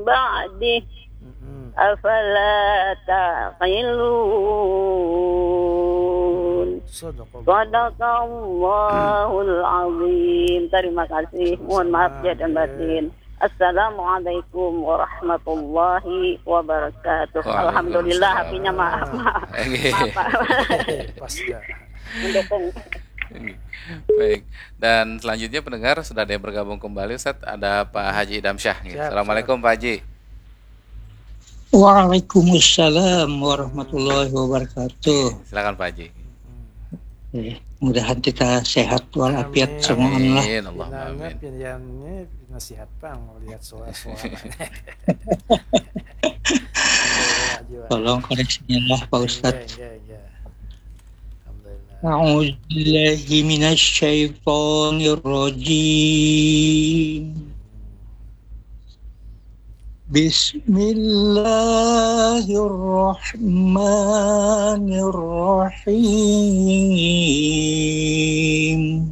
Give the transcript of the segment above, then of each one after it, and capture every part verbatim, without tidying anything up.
بعده أفلا تعقلون. Sadaqallahul azim. Terima kasih. Mohon maaf ya dan batin. Assalamualaikum warahmatullahi wabarakatuh. Alhamdulillah, apinya maaf maaf. Maaf. Mendukung. Baik. Dan selanjutnya pendengar sudah ada yang bergabung kembali, Ustaz. Ada Pak Haji Idham Syah. Assalamualaikum Pak Haji. Waalaikumsalam warahmatullahi wabarakatuh. Silakan Pak Haji. Eh, mudahan kita sehat walafiat semua. Amin. Allahumma amin. Pilihannya nasihat Bang mau lihat suara-suara. Tolong koreksinya lah Pak Ustadz. Ya, ya, ya. A'udzu billahi minasy syaithanir rajim. Bismillahirrahmanirrahim.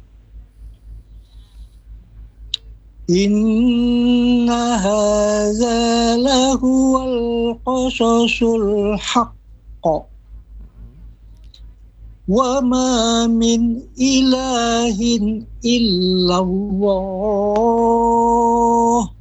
Inna hadza lahuwal qasasul haqq. Wa ma min ilahin illallah.